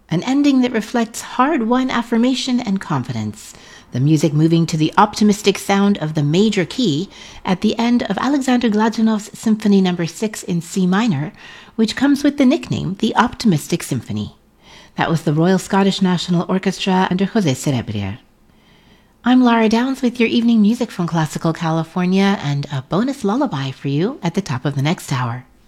An ending that reflects hard-won affirmation and confidence, the music moving to the optimistic sound of the major key at the end of Alexander Gladunov's Symphony No. 6 in C minor, which comes with the nickname the Optimistic Symphony. That was the Royal Scottish National Orchestra under José Cerebrier. I'm Lara Downs with your evening music from Classical California and a bonus lullaby for you at the top of the next hour.